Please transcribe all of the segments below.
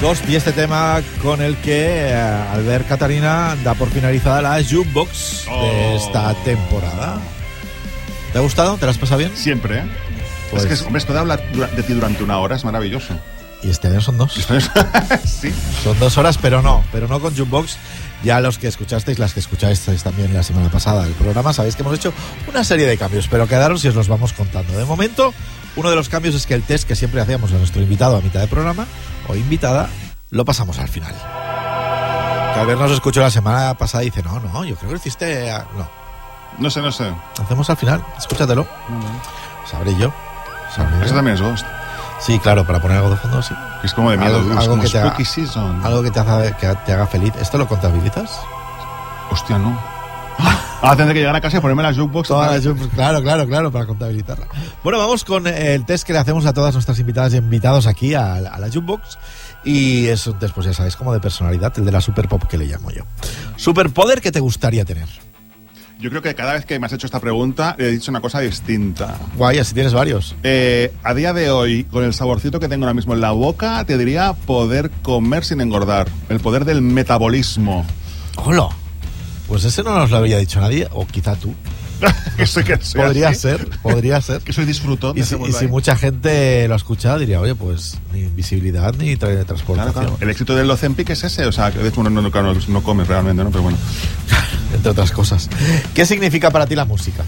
Ghost y este tema con el que Albert Catarina da por finalizada la Jukebox de esta temporada. ¿Te ha gustado? ¿Te lo has pasado bien? Siempre, ¿eh? Pues, es que, hombre, esto de hablar de ti durante una hora es maravilloso. Y este año son 2. Sí. Son 2 horas, pero no con Jukebox. Ya los que escuchasteis, las que escuchasteis también la semana pasada del programa, sabéis que hemos hecho una serie de cambios, pero quedaros y os los vamos contando. De momento, uno de los cambios es que el test que siempre hacíamos a nuestro invitado a mitad de programa o invitada, lo pasamos al final. Que Albert nos escuchó la semana pasada y dice, no, yo creo que lo hiciste... No sé. Hacemos al final, escúchatelo. Sabré yo. Eso también es Ghost. Sí, claro, para poner algo de fondo, sí. Es como de miedo, algo como que te haga, Spooky Season. algo que te haga feliz. ¿Esto lo contabilizas? Hostia, no. Tendré que llegar a casa y ponerme la jukebox. Claro, para contabilizarla. Bueno, vamos con el test que le hacemos a todas nuestras invitadas y invitados aquí a la jukebox. Y es un test, pues ya sabéis, como de personalidad, el de la super pop que le llamo yo. Superpoder que te gustaría tener. Yo creo que cada vez que me has hecho esta pregunta he dicho una cosa distinta. Guay, así tienes varios. A día de hoy, con el saborcito que tengo ahora mismo en la boca, te diría poder comer sin engordar. El poder del metabolismo. ¡Hola! Pues ese no nos lo había dicho nadie, o quizá tú. Podría ser. Que soy disfrutón. Y si mucha gente lo ha escuchado, diría, oye, pues ni visibilidad ni transportación. Claro. El éxito del Ozempic es ese, o sea, que de hecho no comes realmente, ¿no? Pero bueno. Entre otras cosas. ¿Qué significa para ti la música?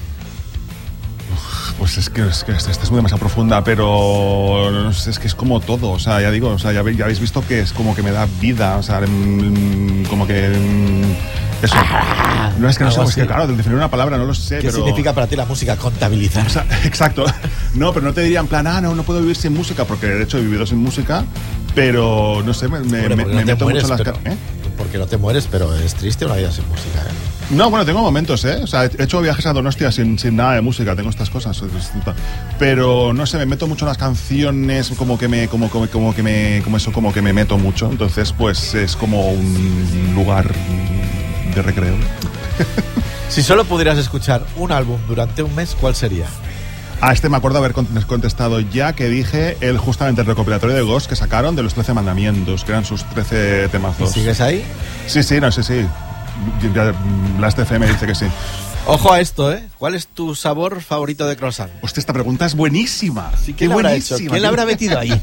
Pues es que esta es muy demasiado profunda, pero no sé, es que es como todo, o sea, ya digo, o sea, ya habéis visto que es como que me da vida, o sea, como que eso. No es que no sé, es que claro, definir una palabra no lo sé, ¿Qué significa para ti la música? Contabilizar. O sea, exacto. No, pero no te diría en plan, no puedo vivir sin música, porque de hecho he vivido sin música, pero no sé, me meto mucho en las porque no te mueres, pero es triste una vida sin música, ¿eh? No, bueno, tengo momentos, ¿eh? O sea, he hecho viajes a Donostia sin nada de música, tengo estas cosas. Pero, no sé, me meto mucho en las canciones, como que me meto mucho. Entonces, pues, es como un lugar de recreo. Si solo pudieras escuchar un álbum durante un mes, ¿cuál sería? Me acuerdo haber contestado ya, que dije justamente el recopilatorio de Ghost que sacaron de los 13 mandamientos, que eran sus 13 temazos. ¿Y sigues ahí? Sí. La FM dice que sí. Ojo a esto, ¿eh? ¿Cuál es tu sabor favorito de croissant? Hostia, esta pregunta es buenísima. Sí, ¿quién la habrá hecho? ¿Quién la habrá metido ahí?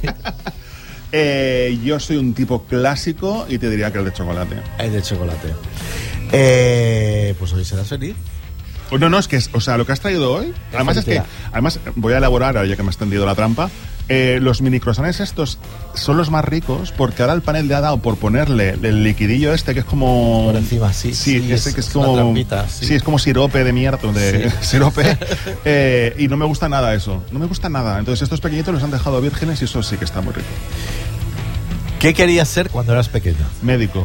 Yo soy un tipo clásico y te diría que el de chocolate. El de chocolate. Pues hoy serás feliz. No, es que, o sea, lo que has traído hoy, además voy a elaborar, ya que me has tendido la trampa, los mini croissants estos son los más ricos, porque ahora el panel le ha dado por ponerle el liquidillo este, que es como... Por encima, sí. Ese que es como... Trampita, sí, es como sirope de mierda, sirope, y no me gusta nada eso, no me gusta nada. Entonces estos pequeñitos los han dejado vírgenes y eso sí que está muy rico. ¿Qué querías ser cuando eras pequeño? Médico.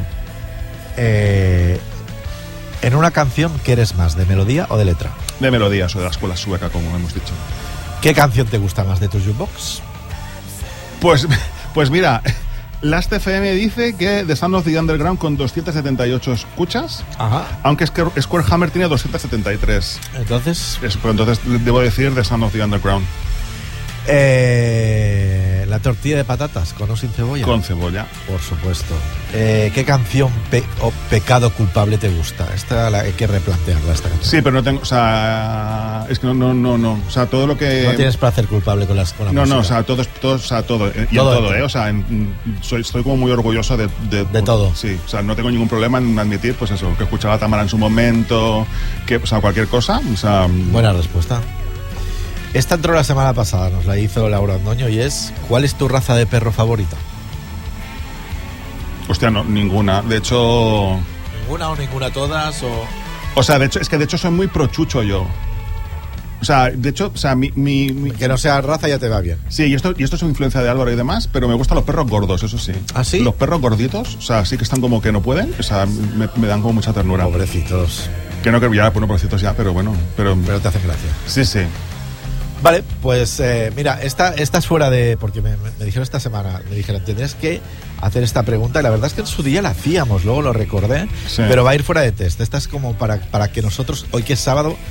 En una canción, ¿qué eres más, de melodía o de letra? De melodía, soy de la escuela sueca, como hemos dicho. ¿Qué canción te gusta más de tu jukebox? Pues mira, Last FM dice que The Sound of the Underground con 278 escuchas. Ajá. Aunque Square Hammer tiene 273. Entonces... Entonces debo decir The Sound of the Underground. La tortilla de patatas, ¿con o sin cebolla? Con cebolla. Por supuesto. ¿Qué canción o pecado culpable te gusta? Hay que replantearla, esta canción. Sí, pero no tengo, o sea, es que no, o sea, todo lo que... No tienes placer culpable con la música. No, o sea, todo, y todo, o sea, estoy como muy orgulloso de todo. Sí, o sea, no tengo ningún problema en admitir, pues eso, que escuchaba Tamara en su momento, que, o sea, cualquier cosa, o sea... Buena respuesta. Esta entró la semana pasada, nos la hizo Laura Andoño, y es: ¿cuál es tu raza de perro favorita? Hostia, no, ninguna. De hecho... ¿Ninguna o ninguna todas? O sea, de hecho soy muy prochucho yo. O sea, de hecho, o sea, que no sea raza ya te va bien. Sí, y esto es una influencia de Álvaro y demás, pero me gustan los perros gordos, eso sí. ¿Ah, sí? Los perros gorditos, o sea, sí que están como que no pueden, o sea, me dan como mucha ternura. Pobrecitos. Que no, que ya, bueno, pobrecitos ya, pero bueno. Pero te hacen gracia. Sí. Vale, pues mira, esta es fuera de... Porque me dijeron esta semana, me dijeron, tendrías que hacer esta pregunta, y la verdad es que en su día la hacíamos, luego lo recordé, sí. Pero va a ir fuera de test. Esta es como para que nosotros, hoy que es sábado,